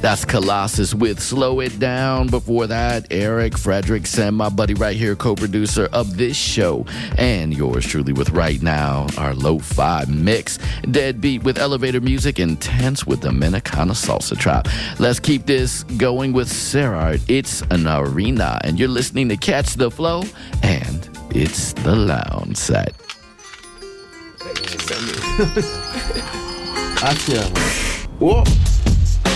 That's Colossus with Slow It Down. Before that, Eric Frederickson, my buddy right here, co-producer of this show, and yours truly with Right Now, our lo-fi mix. Deadbeat with elevator music, intense with Dominicana salsa trap. Let's keep this going with Sarah. It's an arena, and you're listening to Catch the Flow, and it's the lounge set. Whoa.